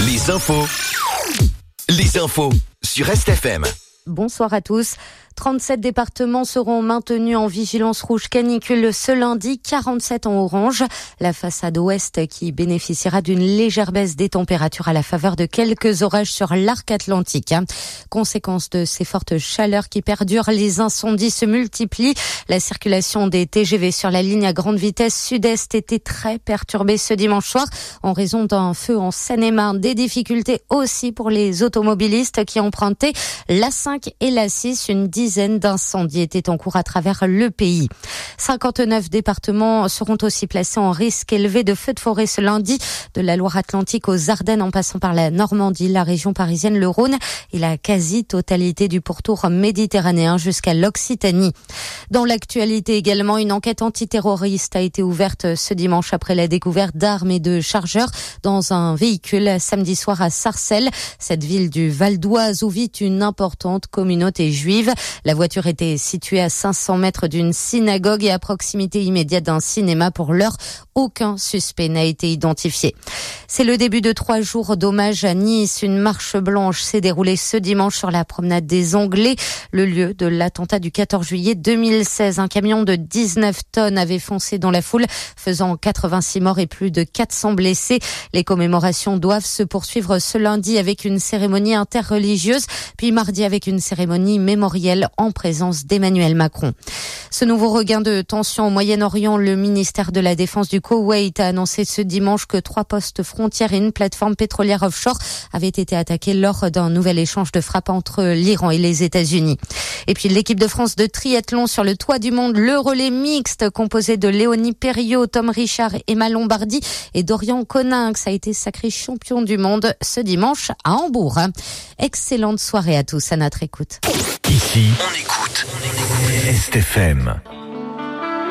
Les infos sur RestFM. Bonsoir à tous. 37 départements seront maintenus en vigilance rouge canicule ce lundi, 47 en orange. La façade ouest qui bénéficiera d'une légère baisse des températures à la faveur de quelques orages sur l'arc atlantique. Conséquence de ces fortes chaleurs qui perdurent, les incendies se multiplient. La circulation des TGV sur la ligne à grande vitesse sud-est était très perturbée ce dimanche soir en raison d'un feu en Seine-et-Marne. Des difficultés aussi pour les automobilistes qui empruntaient l'A5 et l'A6. Une dizaine d'incendies étaient en cours à travers le pays. 59 départements seront aussi placés en risque élevé de feux de forêt ce lundi, de la Loire-Atlantique aux Ardennes en passant par la Normandie, la région parisienne, le Rhône et la quasi-totalité du pourtour méditerranéen jusqu'à l'Occitanie. Dans l'actualité également, une enquête antiterroriste a été ouverte ce dimanche après la découverte d'armes et de chargeurs dans un véhicule samedi soir à Sarcelles, cette ville du Val d'Oise où vit une importante communauté juive. La voiture était située à 500 mètres d'une synagogue et à proximité immédiate d'un cinéma. Pour l'heure, aucun suspect n'a été identifié. C'est le début de 3 jours d'hommage à Nice. Une marche blanche s'est déroulée ce dimanche sur la promenade des Anglais, le lieu de l'attentat du 14 juillet 2016. Un camion de 19 tonnes avait foncé dans la foule, faisant 86 morts et plus de 400 blessés. Les commémorations doivent se poursuivre ce lundi avec une cérémonie interreligieuse, puis mardi avec une cérémonie mémorielle en présence d'Emmanuel Macron. Ce nouveau regain de tension au Moyen-Orient, le ministère de la Défense du Koweït a annoncé ce dimanche que 3 postes frontières et une plateforme pétrolière offshore avaient été attaqués lors d'un nouvel échange de frappes entre l'Iran et les États-Unis. Et puis l'équipe de France de triathlon sur le toit du monde, le relais mixte composé de Léonie Perriot, Tom Richard, Emma Lombardi et Dorian Coninx a été sacré champion du monde ce dimanche à Hambourg. Excellente soirée à tous à notre écoute. Ici, on écoute RestFM.